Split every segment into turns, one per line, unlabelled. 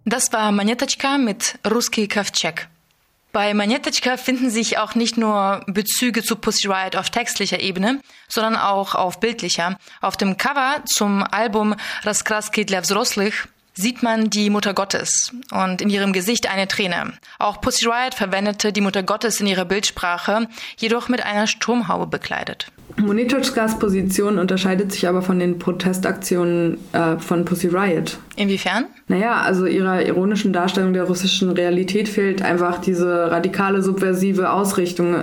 Das war Monetочка mit Русский ковчег. Bei Monetочка finden sich auch nicht nur Bezüge zu Pussy Riot auf textlicher Ebene, sondern auch auf bildlicher. Auf dem Cover zum Album Раскраски для взрослых sieht man die Mutter Gottes und in ihrem Gesicht eine Träne. Auch Pussy Riot verwendete die Mutter Gottes in ihrer Bildsprache, jedoch mit einer Sturmhaube bekleidet.
Monetочkas Position unterscheidet sich aber von den Protestaktionen von Pussy Riot.
Inwiefern?
Naja, also ihrer ironischen Darstellung der russischen Realität fehlt einfach diese radikale, subversive Ausrichtung.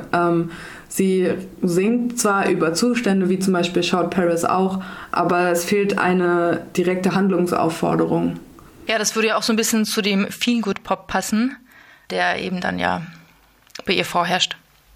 Sie singt zwar über Zustände, wie zum Beispiel Shout Paris auch, aber es fehlt eine direkte Handlungsaufforderung.
Ja, das würde ja auch so ein bisschen zu dem Feel-Good-Pop passen, der eben dann ja bei ihr vorherrscht.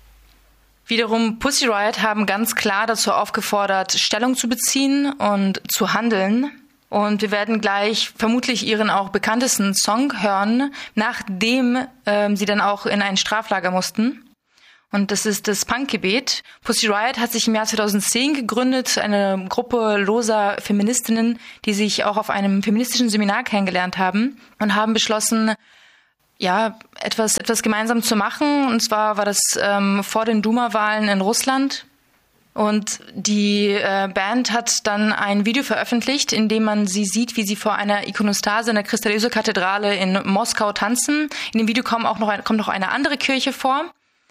Wiederum Pussy Riot haben ganz klar dazu aufgefordert, Stellung zu beziehen und zu handeln. Und wir werden gleich vermutlich ihren auch bekanntesten Song hören, nachdem sie dann auch in ein Straflager mussten. Und das ist das Punkgebet. Pussy Riot hat sich im Jahr 2010 gegründet, eine Gruppe loser Feministinnen, die sich auch auf einem feministischen Seminar kennengelernt haben und haben beschlossen, ja, etwas gemeinsam zu machen. Und zwar war das vor den Duma-Wahlen in Russland. Und die Band hat dann ein Video veröffentlicht, in dem man sie sieht, wie sie vor einer Ikonostase in der Christa-Jesu-Kathedrale in Moskau tanzen. In dem Video kommt noch eine andere Kirche vor.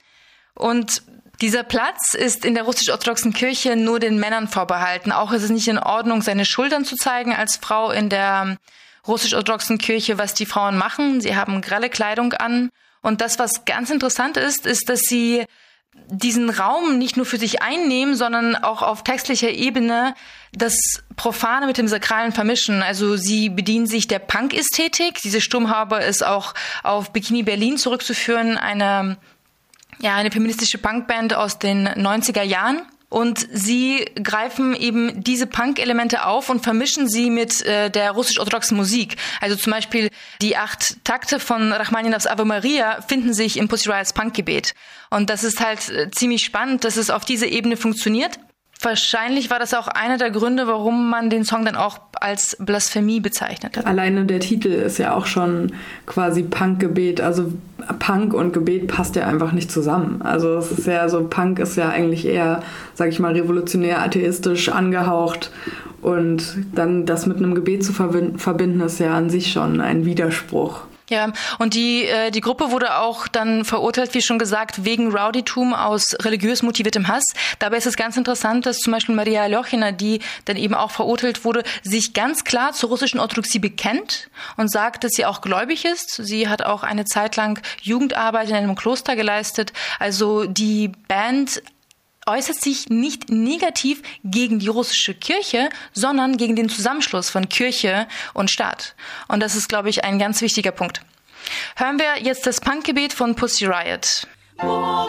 Und dieser Platz ist in der russisch-orthodoxen Kirche nur den Männern vorbehalten. Auch ist es nicht in Ordnung, seine Schultern zu zeigen als Frau in der russisch-orthodoxen Kirche, was die Frauen machen. Sie haben grelle Kleidung an. Und das, was ganz interessant ist, dass sie diesen Raum nicht nur für sich einnehmen, sondern auch auf textlicher Ebene das Profane mit dem Sakralen vermischen. Also sie bedienen sich der Punk-Ästhetik. Diese Sturmhaube ist auch auf Bikini Berlin zurückzuführen, eine feministische Punkband aus den 90er Jahren. Und sie greifen eben diese Punk-Elemente auf und vermischen sie mit der russisch-orthodoxen Musik. Also zum Beispiel die 8 Takte von Rachmaninovs Ave Maria finden sich im Pussy Riots Punkgebet. Und das ist halt ziemlich spannend, dass es auf dieser Ebene funktioniert. Wahrscheinlich war das auch einer der Gründe, warum man den Song dann auch als Blasphemie bezeichnet hat.
Alleine der Titel ist ja auch schon quasi Punkgebet. Also Punk und Gebet passt ja einfach nicht zusammen. Also es ist ja so, Punk ist ja eigentlich eher, sag ich mal, revolutionär, atheistisch angehaucht. Und dann das mit einem Gebet zu verbinden, ist ja an sich schon ein Widerspruch.
Ja, und die Gruppe wurde auch dann verurteilt, wie schon gesagt, wegen Rowdytum aus religiös motiviertem Hass. Dabei ist es ganz interessant, dass zum Beispiel Maria Aljochina, die dann eben auch verurteilt wurde, sich ganz klar zur russischen Orthodoxie bekennt und sagt, dass sie auch gläubig ist. Sie hat auch eine Zeit lang Jugendarbeit in einem Kloster geleistet. Also die Band äußert sich nicht negativ gegen die russische Kirche, sondern gegen den Zusammenschluss von Kirche und Staat. Und das ist, glaube ich, ein ganz wichtiger Punkt. Hören wir jetzt das Punkgebet von Pussy Riot.